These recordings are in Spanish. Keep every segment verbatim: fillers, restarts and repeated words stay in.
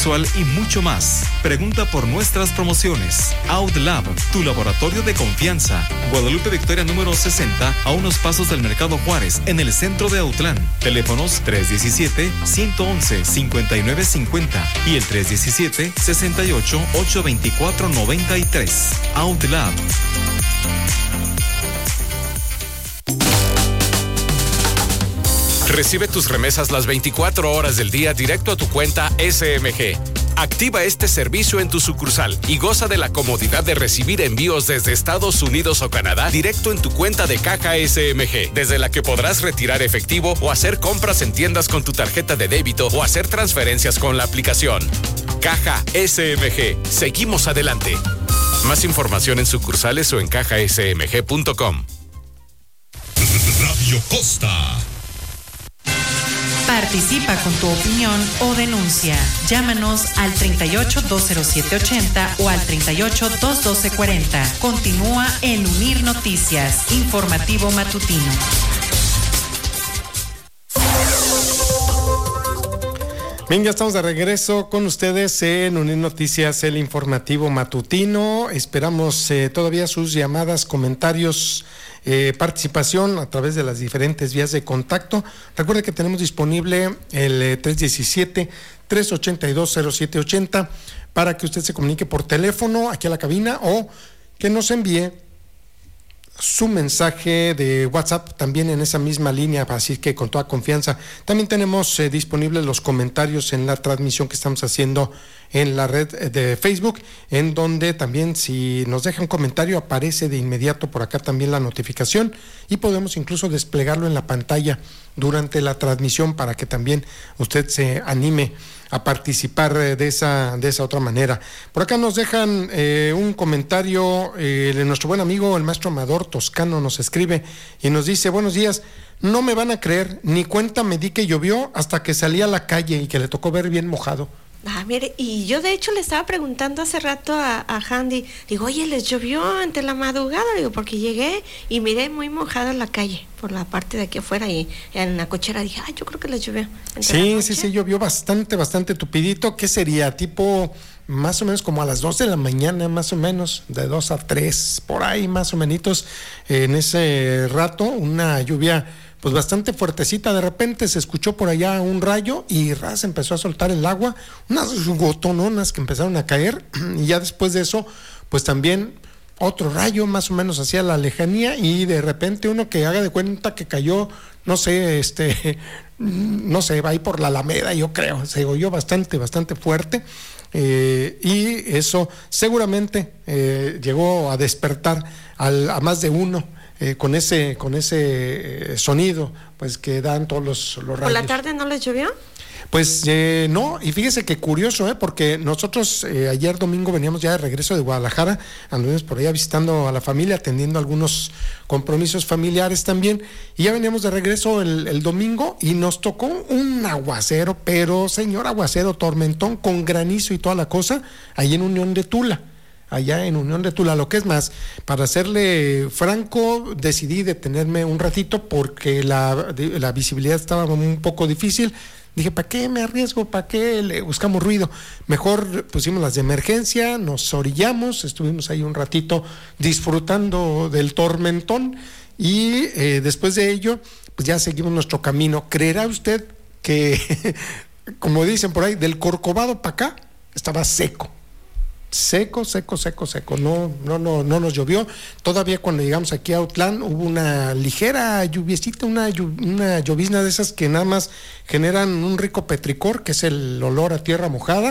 visual y mucho más. Pregunta por nuestras promociones. OutLab, tu laboratorio de confianza. Guadalupe Victoria número sesenta, a unos pasos del Mercado Juárez, en el centro de Autlán. Teléfonos tres uno siete, uno uno uno, cinco nueve cinco cero y el tres uno siete, seis ocho, ocho dos cuatro, nueve tres. OutLab. Recibe tus remesas las veinticuatro horas del día directo a tu cuenta S M G. Activa este servicio en tu sucursal y goza de la comodidad de recibir envíos desde Estados Unidos o Canadá directo en tu cuenta de caja S M G, desde la que podrás retirar efectivo o hacer compras en tiendas con tu tarjeta de débito o hacer transferencias con la aplicación. Caja S M G. Seguimos adelante. Más información en sucursales o en caja s m g punto com. Radio Costa. Participa con tu opinión o denuncia. Llámanos al treinta y ocho, dos cero siete ochenta o al treinta y ocho, dos doce cuarenta. Continúa en Unir Noticias, informativo matutino. Bien, ya estamos de regreso con ustedes en Unir Noticias, el informativo matutino. Esperamos eh, todavía sus llamadas, comentarios, eh, participación a través de las diferentes vías de contacto. Recuerde que tenemos disponible el eh, tres uno siete, tres ocho dos, cero siete ocho cero para que usted se comunique por teléfono aquí a la cabina o que nos envíe su mensaje de WhatsApp también en esa misma línea, así que con toda confianza. También tenemos eh, disponibles los comentarios en la transmisión que estamos haciendo en la red de Facebook, en donde también si nos deja un comentario aparece de inmediato por acá también la notificación y podemos incluso desplegarlo en la pantalla durante la transmisión para que también usted se anime a participar de esa de esa otra manera. Por acá nos dejan eh, un comentario eh, de nuestro buen amigo el maestro Amador Toscano, nos escribe y nos dice: buenos días, no me van a creer, ni cuenta me di que llovió hasta que salí a la calle y que le tocó ver bien mojado. Ah, mire, y yo de hecho le estaba preguntando hace rato a, a Handy, digo, oye, ¿les llovió ante la madrugada? Digo, porque llegué y miré muy mojada la calle, por la parte de aquí afuera, y en la cochera dije, ay, yo creo que les llovió. Sí, sí, sí, llovió bastante, bastante tupidito. ¿Qué sería? Tipo, más o menos como a las dos de la mañana, más o menos, de dos a tres, por ahí, más o menos, en ese rato, una lluvia pues bastante fuertecita. De repente se escuchó por allá un rayo y ras empezó a soltar el agua, unas gotononas que empezaron a caer, y ya después de eso pues también otro rayo más o menos hacia la lejanía, y de repente uno que haga de cuenta que cayó, no sé, este no sé, va ahí por la Alameda, yo creo, se oyó bastante, bastante fuerte. Eh, y eso seguramente eh, llegó a despertar al, a más de uno. Eh, con ese con ese eh, sonido pues que dan todos los, los rayos. ¿Por la tarde no les llovió? Pues eh, no, y fíjese que curioso, ¿eh? Porque nosotros eh, ayer domingo veníamos ya de regreso de Guadalajara, anduvimos por allá visitando a la familia, atendiendo algunos compromisos familiares también, y ya veníamos de regreso el, el domingo y nos tocó un aguacero, pero señor aguacero, tormentón con granizo y toda la cosa, ahí en Unión de Tula. Allá en Unión de Tula. Lo que es más, para serle franco, decidí detenerme un ratito porque la, la visibilidad estaba un poco difícil. Dije, ¿para qué me arriesgo? ¿Para qué le buscamos ruido? Mejor pusimos las de emergencia, nos orillamos, estuvimos ahí un ratito disfrutando del tormentón y eh, después de ello, pues ya seguimos nuestro camino. ¿Creerá usted que, como dicen por ahí, del Corcovado para acá estaba seco? Seco, seco, seco, seco, no, no, no, no nos llovió. Todavía cuando llegamos aquí a Autlán hubo una ligera lluviecita, una, una llovizna de esas que nada más generan un rico petricor, que es el olor a tierra mojada,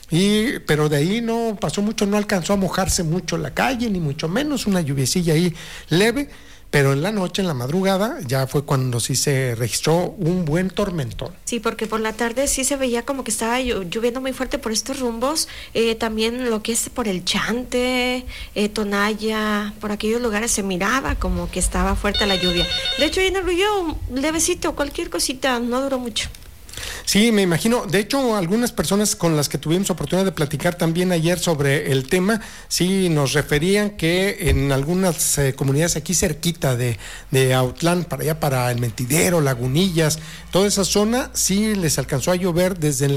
y pero de ahí no pasó mucho, no alcanzó a mojarse mucho la calle, ni mucho menos, una lluviecilla ahí leve. Pero en la noche, en la madrugada, ya fue cuando sí se registró un buen tormentón. Sí, porque por la tarde sí se veía como que estaba lloviendo muy fuerte por estos rumbos, eh, también lo que es por el Chante, eh, Tonaya, por aquellos lugares se miraba como que estaba fuerte la lluvia. De hecho, ahí en el Rullo, levecito, cualquier cosita, no duró mucho. Sí, me imagino. De hecho, algunas personas con las que tuvimos oportunidad de platicar también ayer sobre el tema, sí nos referían que en algunas eh, comunidades aquí cerquita de, de Autlán, para allá para El Mentidero, Lagunillas, toda esa zona, sí les alcanzó a llover desde el